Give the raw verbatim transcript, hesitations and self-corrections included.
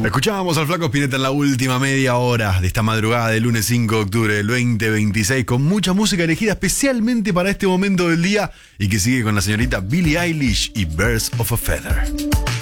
Escuchábamos al Flaco Spinetta en la última media hora de esta madrugada del lunes cinco de octubre del veinte veintiséis, con mucha música elegida especialmente para este momento del día y que sigue con la señorita Billie Eilish y Birds of a Feather.